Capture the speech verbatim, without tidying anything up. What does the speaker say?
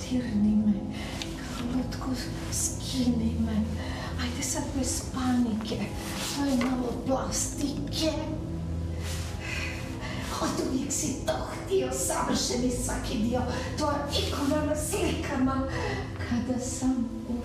dirni me, Karolotko, skini me. Ajde sad bez panike, to je malo plastike. Od uvijek si to htio, savršeni svaki dio, tvoja ikona na slikama. Kada sam u